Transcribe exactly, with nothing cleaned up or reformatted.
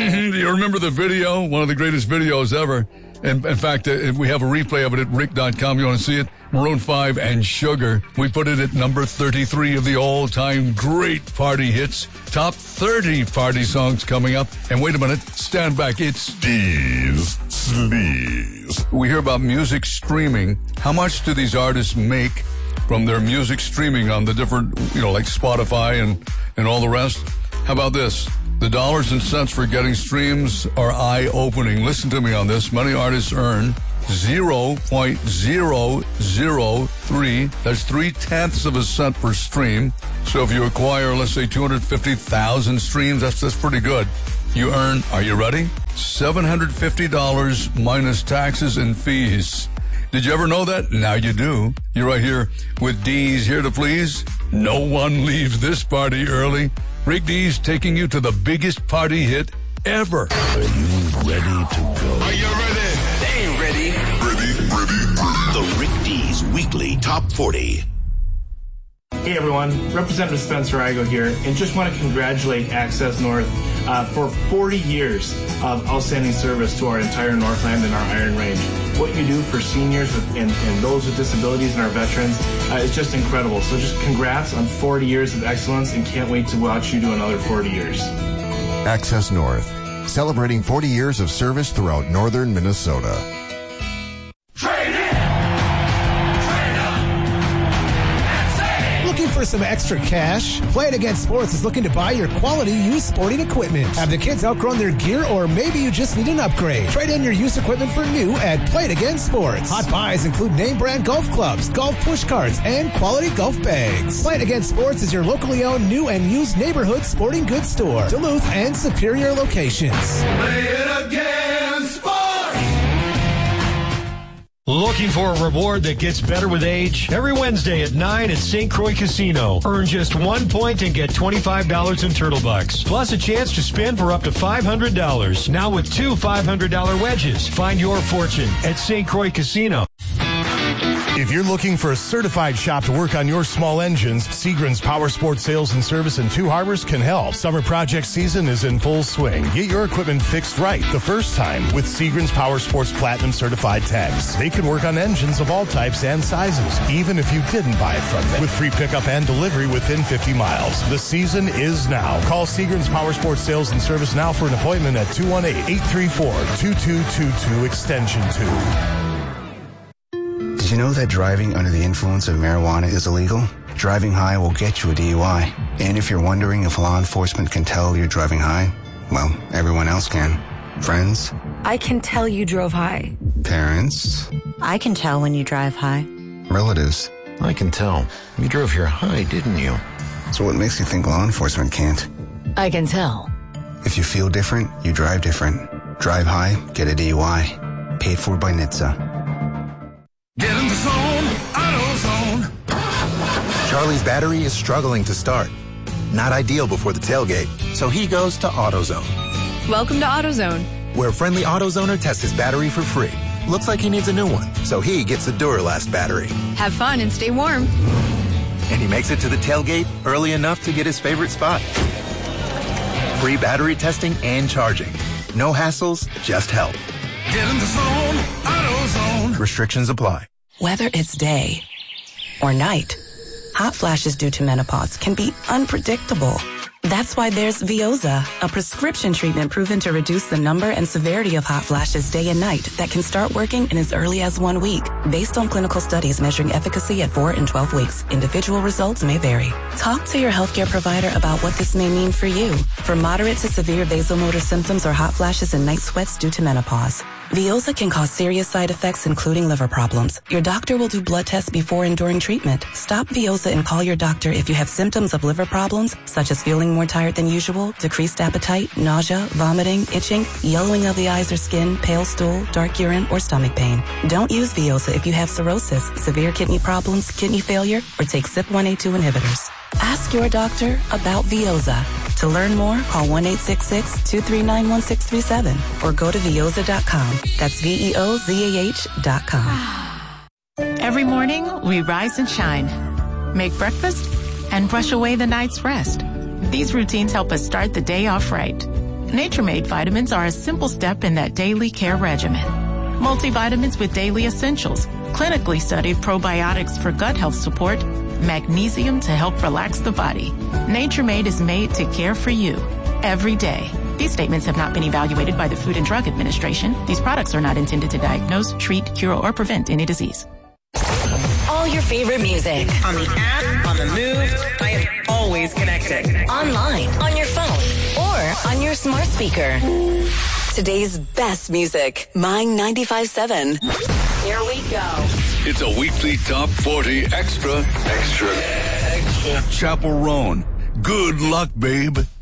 Do you remember the video? One of the greatest videos ever. And in fact, uh, we have a replay of it at rick dot com. You want to see it? Maroon five and Sugar. We put it at number thirty-three of the all-time great party hits. Top thirty party songs coming up. And wait a minute. Stand back. It's Steve Sleaze. We hear about music streaming. How much do these artists make from their music streaming on the different, you know, like Spotify and, and all the rest? How about this? The dollars and cents for getting streams are eye-opening. Listen to me on this. Many artists earn zero point zero zero three. That's three-tenths of a cent per stream. So if you acquire, let's say, two hundred fifty thousand streams, that's, that's pretty good. You earn, are you ready? seven hundred fifty dollars minus taxes and fees. Did you ever know that? Now you do. You're right here with D's here to please. No one leaves this party early. Rick D's taking you to the biggest party hit ever. Are you ready to go? Are you ready? They ain't ready. Ready, ready, ready. The Rick D's Weekly Top forty. Hey everyone, Representative Spencer Igo here, and just want to congratulate Access North uh, for forty years of outstanding service to our entire Northland and our Iron Range. What you do for seniors with, and, and those with disabilities and our veterans uh, is just incredible. So just congrats on forty years of excellence, and can't wait to watch you do another forty years. Access North, celebrating forty years of service throughout northern Minnesota. For some extra cash, Play It Again Sports is looking to buy your quality used sporting equipment. Have the kids outgrown their gear, or maybe you just need an upgrade? Trade in your used equipment for new at Play It Again Sports. Hot buys include name brand golf clubs, golf push carts, and quality golf bags. Play It Again Sports is your locally owned new and used neighborhood sporting goods store. Duluth and Superior locations. Play it again, sports! Looking for a reward that gets better with age? Every Wednesday at nine at Saint Croix Casino. Earn just one point and get twenty-five dollars in Turtle Bucks. Plus a chance to spin for up to five hundred dollars. Now with two five hundred dollars wedges. Find your fortune at Saint Croix Casino. If you're looking for a certified shop to work on your small engines, Seagram's Power Sports Sales and Service in Two Harbors can help. Summer project season is in full swing. Get your equipment fixed right the first time with Seagram's Power Sports Platinum Certified Techs. They can work on engines of all types and sizes, even if you didn't buy it from them, with free pickup and delivery within fifty miles. The season is now. Call Seagram's Power Sports Sales and Service now for an appointment at two one eight, eight three four, two two two two, extension two. Did you know that driving under the influence of marijuana is illegal? Driving high will get you a D U I. And if you're wondering if law enforcement can tell you're driving high, well, everyone else can. Friends? I can tell you drove high. Parents? I can tell when you drive high. Relatives? I can tell. You drove here high, didn't you? So what makes you think law enforcement can't? I can tell. If you feel different, you drive different. Drive high, get a D U I. Paid for by N H T S A. Get in the zone, AutoZone. Charlie's battery is struggling to start. Not ideal before the tailgate, so he goes to AutoZone. Welcome to AutoZone, where a friendly AutoZoner tests his battery for free. Looks like he needs a new one, so he gets a Duralast battery. have fun and stay warm. And he makes it to the tailgate early enough to get his favorite spot. Free battery testing and charging. No hassles, just help. Get in the zone, AutoZone. Restrictions apply. Whether it's day or night, hot flashes due to menopause can be unpredictable. That's why there's Veoza, a prescription treatment proven to reduce the number and severity of hot flashes day and night that can start working in as early as one week. Based on clinical studies measuring efficacy at four and twelve weeks, individual results may vary. Talk to your healthcare provider about what this may mean for you. For moderate to severe vasomotor symptoms or hot flashes and night sweats due to menopause, Veoza can cause serious side effects, including liver problems. Your doctor will do blood tests before and during treatment. Stop Veoza and call your doctor if you have symptoms of liver problems, such as feeling more tired than usual, decreased appetite, nausea, vomiting, itching, yellowing of the eyes or skin, pale stool, dark urine, or stomach pain. Don't use Veoza if you have cirrhosis, severe kidney problems, kidney failure, or take C Y P one A two inhibitors. Ask your doctor about Veoza. To learn more, call one eight six six, two three nine, one six three seven or go to veoza dot com. That's V E O Z A H dot com. Every morning, we rise and shine, make breakfast, and brush away the night's rest. These routines help us start the day off right. Nature Made vitamins are a simple step in that daily care regimen. Multivitamins with daily essentials, clinically studied probiotics for gut health support, magnesium to help relax the body. Nature Made is made to care for you every day. These statements have not been evaluated by the Food and Drug Administration. These products are not intended to diagnose, treat, cure, or prevent any disease. All your favorite music. On the app, on the move, I am always connected. Online, on your phone, or on your smart speaker. Today's best music. Mine ninety-five point seven. Here we go. It's a weekly top forty extra, extra, extra. Chapel Roan. Good luck, babe.